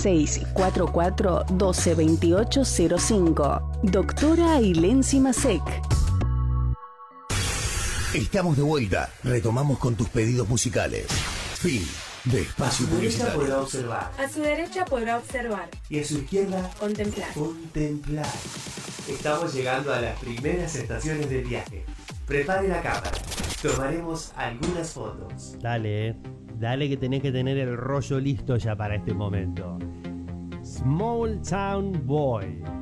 644 122805. Doctora Ailén Simasek. Estamos de vuelta. Retomamos con tus pedidos musicales. Fin de espacio publicitario. Podrá observar. A su derecha podrá observar. Y a su izquierda, Contemplar. contemplar. Estamos llegando a las primeras estaciones del viaje. Prepare la cámara. Tomaremos algunas fotos. Dale que tenés que tener el rollo listo ya para este momento. Small Town Boy.